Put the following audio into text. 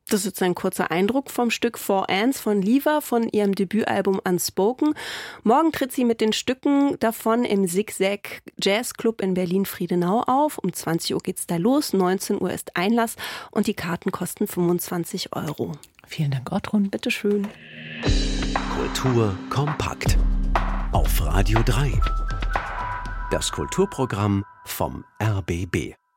Das ist jetzt ein kurzer Eindruck vom Stück Four Ants von Liva von ihrem Debütalbum Unspoken. Morgen tritt sie mit den Stücken davon im Zigzag Jazz Club in Berlin-Friedenau auf. Um 20 Uhr geht's da los, 19 Uhr ist Einlass und die Karten kosten 25 €. Vielen Dank, Ortrun. Bitteschön. Kultur kompakt auf Radio 3. Das Kulturprogramm vom RBB.